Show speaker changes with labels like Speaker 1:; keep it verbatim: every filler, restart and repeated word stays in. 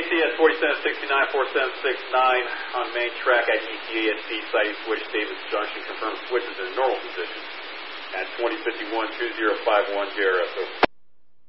Speaker 1: C S forty-seven sixty-nine, forty-seven sixty-nine on main track at E T A at C, sighting switch Davis Junction, confirmed switches in normal position at twenty fifty-one, two zero five one J R S.